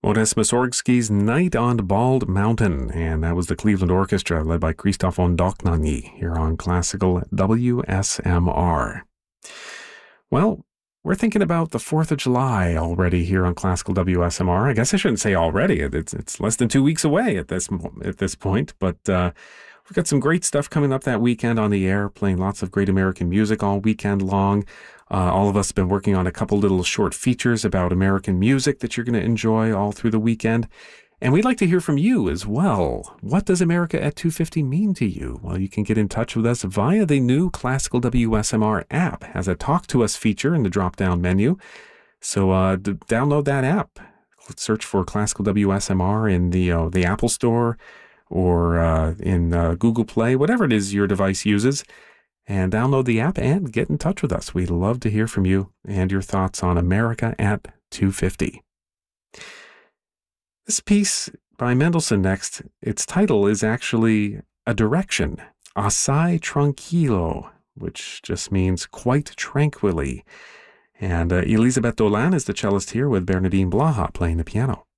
Modest Mussorgsky's Night on Bald Mountain, and that was the Cleveland Orchestra led by Christoph Ondoknani here on Classical WSMR. Well, we're thinking about the 4th of July already here on Classical WSMR. I guess I shouldn't say already. It's less than 2 weeks away at this point, but we've got some great stuff coming up that weekend on the air, playing lots of great American music all weekend long. All of us have been working on a couple little short features about American music that you're going to enjoy all through the weekend. And we'd like to hear from you as well. What does America at 250 mean to you? Well, you can get in touch with us via the new Classical WSMR app. It has a Talk to Us feature in the drop-down menu. So download that app. Search for Classical WSMR in the Apple Store or in Google Play, whatever it is your device uses. And download the app and get in touch with us. We'd love to hear from you and your thoughts on America at 250. This piece by Mendelssohn next, its title is actually a direction, Assai Tranquillo, which just means quite tranquilly. And Elisabeth Dolan is the cellist here with Bernardine Blaha playing the piano.